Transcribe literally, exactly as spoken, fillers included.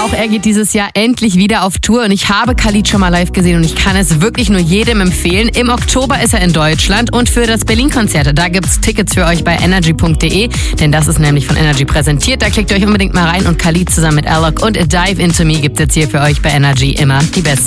auch er geht dieses Jahr endlich wieder auf Tour und ich habe Khalid schon mal live gesehen und ich kann es wirklich nur jedem empfehlen. Im Oktober ist er in Deutschland und für das Berlin-Konzert, da gibt's Tickets für euch bei energy punkt de, denn das ist nämlich von Energy präsentiert. Da klickt euch unbedingt mal rein und Khalid zusammen mit Alok und A Dive Into Me gibt's jetzt hier für euch bei Energy immer die besten